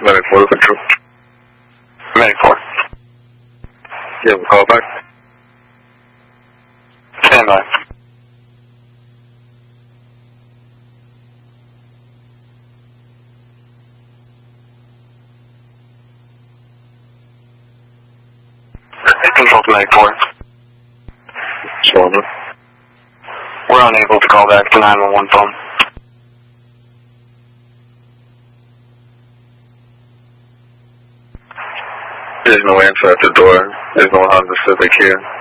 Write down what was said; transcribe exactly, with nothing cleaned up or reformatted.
Medic four to control. Medic four. Yeah, we'll call back. Stand by. Control to Medic four. Shoulder. We're unable to call back to nine one one phone. There's no answer at the door. There's no Honda Civic here.